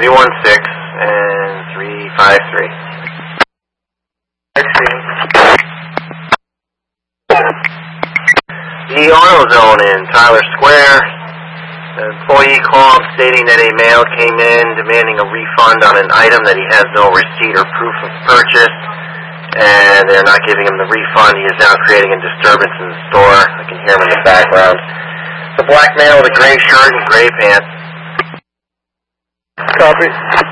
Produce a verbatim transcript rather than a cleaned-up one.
three one six and three five three. The AutoZone in Tyler Square. The employee called stating that a mail came in demanding a refund on an item that he has no receipt or proof of purchase, and they're not giving him the refund. He is now creating a disturbance in the store. I can hear him in the background. It's a black male with a gray shirt and gray pants. Copy.